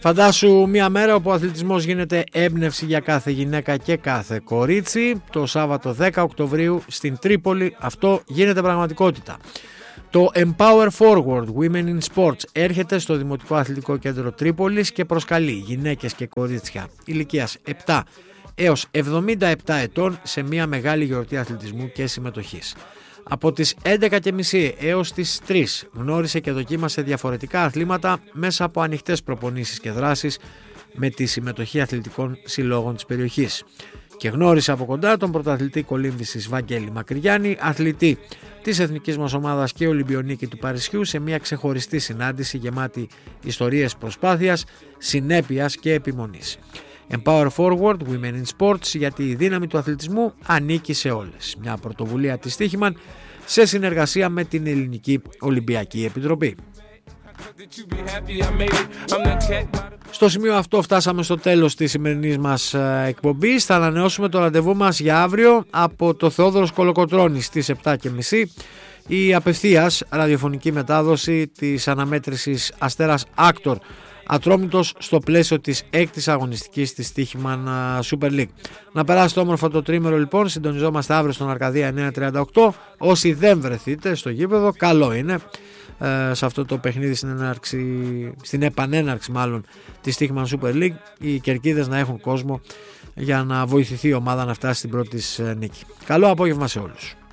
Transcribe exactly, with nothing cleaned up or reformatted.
Φαντάσου μια μέρα όπου ο αθλητισμός γίνεται έμπνευση για κάθε γυναίκα και κάθε κορίτσι. Το Σάββατο δέκα Οκτωβρίου στην Τρίπολη αυτό γίνεται πραγματικότητα. Το Empower Forward Women in Sports έρχεται στο Δημοτικό Αθλητικό Κέντρο Τρίπολης και προσκαλεί γυναίκες και κορίτσια ηλικίας επτά έως εβδομήντα επτά ετών σε μια μεγάλη γιορτή αθλητισμού και συμμετοχής. Από τις έντεκα και μισή έως τις τρεις γνώρισε και δοκίμασε διαφορετικά αθλήματα μέσα από ανοιχτές προπονήσεις και δράσεις με τη συμμετοχή αθλητικών συλλόγων της περιοχής. Και γνώρισε από κοντά τον πρωταθλητή κολύμβησης Βαγγέλη Μακρυγιάννη, αθλητή της εθνικής μας ομάδας και Ολυμπιονίκη του Παρισιού, σε μια ξεχωριστή συνάντηση γεμάτη ιστορίες προσπάθειας, συνέπειας και επιμονής. Empower Forward Women in Sports, γιατί η δύναμη του αθλητισμού ανήκει σε όλες. Μια πρωτοβουλία της Στίχημαν σε συνεργασία με την Ελληνική Ολυμπιακή Επιτροπή. Στο σημείο αυτό φτάσαμε στο τέλος της σημερινής μας εκπομπής. Θα ανανεώσουμε το ραντεβού μας για αύριο από το Θεόδωρος Κολοκοτρώνης στις επτά και μισή. Η απευθείας ραδιοφωνική μετάδοση της αναμέτρησης Αστέρας Άκτορ Ατρόμητος στο πλαίσιο της έκτης αγωνιστικής της Στίχημαν Super League. Να περάσετε όμορφα το τρίμερο λοιπόν. Συντονιζόμαστε αύριο στον Αρκαδία εννιά τριάντα οκτώ. Όσοι δεν βρεθείτε στο γήπεδο, καλό είναι ε, σε αυτό το παιχνίδι, στην, έναρξη, στην επανέναρξη μάλλον της Στίχημαν Super League, οι κερκίδες να έχουν κόσμο για να βοηθηθεί η ομάδα να φτάσει στην πρώτη της νίκη. Καλό απόγευμα σε όλους.